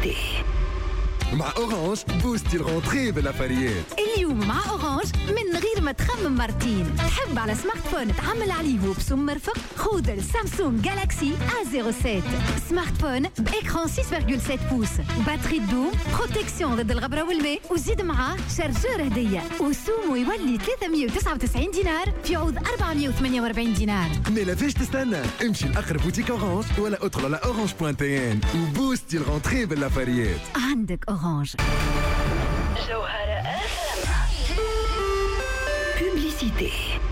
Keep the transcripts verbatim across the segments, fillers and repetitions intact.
Publicité. مع أورانج بوستي الغونتري بالأفريات. اليوم مع أورانج من غير ما تخمم مرتين. تحب على سمارت فون تعمل عليه وبسم مرفق؟ خذ السامسونج جالاكسي إيه صفر سبعة. سمارت فون بإكران ستة فاصلة سبعة بوص، باتري دوم، بروتكسيون ضد الغبرة والماء، وزيد معاه شارجور هدية، وسومو يولي ثلاثمية وتسعة وتسعين دينار في عوض أربعمية وثمانية وأربعين دينار. ما لافاش تستنى، امشي لأقرب بوتيك أورانج ولا ادخل على أورانج بوان تي إن وبوستي الغونتري بالأفريات. عندك أورانج. جوهرة أف Publicité.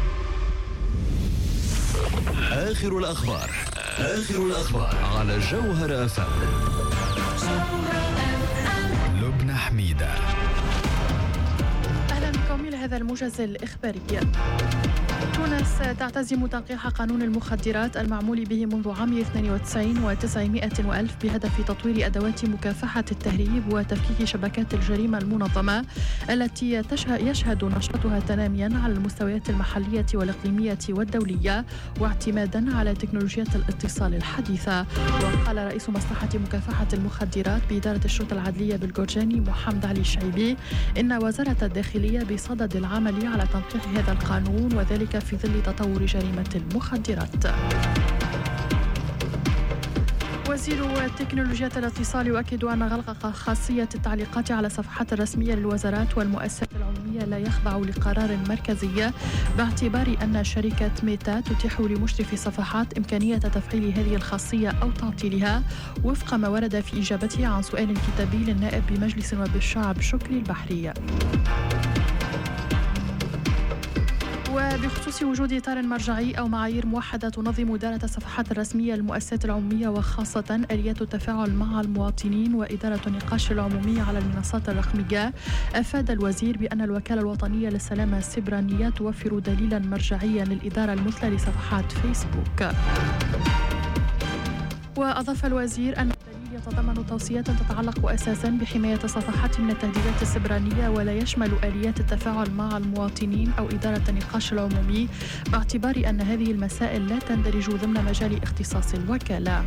آخر الأخبار آخر الأخبار على جوهرة أف لبنى حميدة. أهلا بكم إلى هذا الموجز الإخباري. تونس تعتزم تنقيح قانون المخدرات المعمول به منذ عام اثنين وتسعين وتسعمائة وألف بهدف تطوير أدوات مكافحة التهريب وتفكيك شبكات الجريمة المنظمة التي يشهد نشاطها تناميا على المستويات المحلية والإقليمية والدولية واعتمادا على تكنولوجيات الاتصال الحديثة. وقال رئيس مصلحة مكافحة المخدرات بإدارة الشرطة العدلية بالجورجاني محمد علي الشعيبي إن وزارة الداخلية بصدد العمل على تنقيح هذا القانون وذلك في ظل تطور جريمة المخدرات. وزير تكنولوجيات الاتصال يؤكد أن غلق خاصية التعليقات على الصفحات الرسمية للوزارات والمؤسسات العمومية لا يخضع لقرار مركزي، باعتبار أن شركة ميتا تتيح لمشرف الصفحات إمكانية تفعيل هذه الخاصية أو تعطيلها وفق ما ورد في إجابته عن سؤال كتابي للنائب بمجلس نواب الشعب شكري البحري. وبخصوص وجود إطار مرجعي أو معايير موحدة تنظم إدارة الصفحات الرسمية للمؤسسات العمومية وخاصة آليات التفاعل مع المواطنين وإدارة النقاش العمومي على المنصات الرقمية، أفاد الوزير بأن الوكالة الوطنية للسلامة السبرانية توفر دليلا مرجعيا للإدارة المثلى لصفحات فيسبوك. وأضاف الوزير أن يتضمن توصيات تتعلق أساساً بحماية الصفحات من التهديدات السبرانية ولا يشمل آليات التفاعل مع المواطنين أو إدارة النقاش العمومي، باعتبار أن هذه المسائل لا تندرج ضمن مجال اختصاص الوكالة.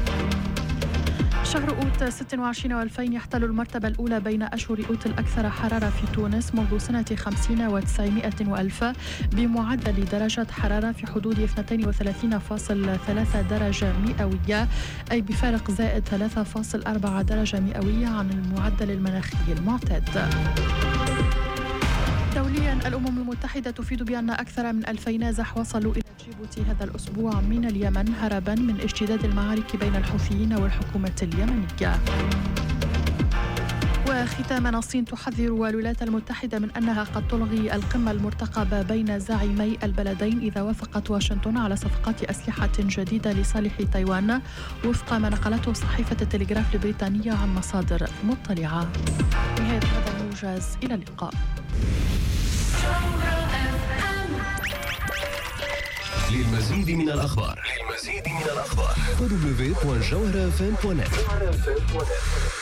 شهر أوت ستة وعشرين وألفين يحتل المرتبة الأولى بين أشهر أوت الأكثر حرارة في تونس منذ سنة خمسين وتسعمائة وألف بمعدل درجة حرارة في حدود اثنين وثلاثين فاصلة ثلاثة درجة مئوية، أي بفارق زائد ثلاثة فاصلة أربعة درجة مئوية عن المعدل المناخي المعتاد. دوليا الأمم المتحدة تفيد بأن أكثر من ألفي نازح وصلوا إلى جيبوتي هذا الأسبوع من اليمن هربا من اشتداد المعارك بين الحوثيين والحكومة اليمنية. وختاما الصين تحذر الولايات المتحدة من أنها قد تلغي القمة المرتقبة بين زعيمي البلدين إذا وافقت واشنطن على صفقات أسلحة جديدة لصالح تايوان وفق ما نقلته صحيفة التلغراف البريطانية عن مصادر مطلعة. نهاية هذا الموجز، إلى اللقاء. للمزيد من الأخبار للمزيد من الأخبار دبليو دبليو دوت جوهرة إف إم دوت نت.